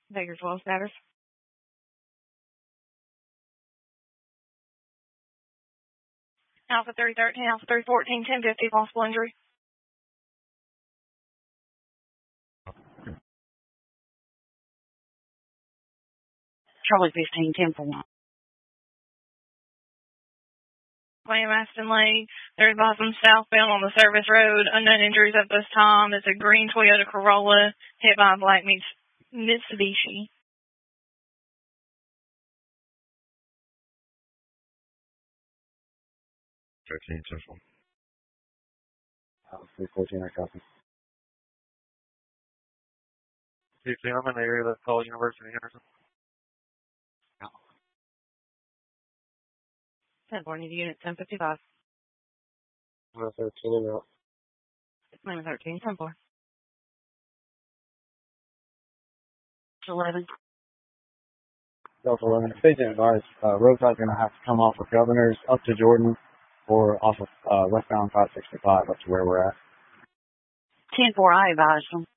Bakersfield status. Alpha 313, Alpha 314, 1050, possible injury. Charlie 15, 10-4. William Aston Lake. They're advising southbound on the service road. Unknown injuries at this time. It's a green Toyota Corolla hit by a black Mitsubishi. Central. 314, I copy. I'm in the area that's called University Henderson. 10-4, need unit 1055. 13 and out. 13, 10-4. 11. Delta 11. Station advised, roadside's going to have to come off of Governors up to Jordan or off of westbound 565 up to where we're at. 10-4, I advised them.